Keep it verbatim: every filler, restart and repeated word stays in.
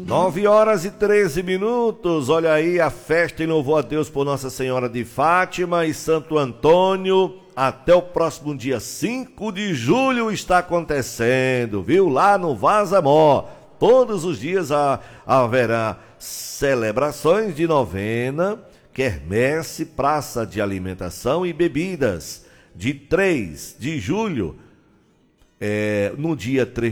Nove horas e treze minutos, olha aí a festa em louvor a Deus por Nossa Senhora de Fátima e Santo Antônio, até o próximo dia cinco de julho está acontecendo, viu? Lá no Vaza Mó, todos os dias há, haverá celebrações de novena, quermesse, praça de alimentação e bebidas, de três de julho, é, no dia três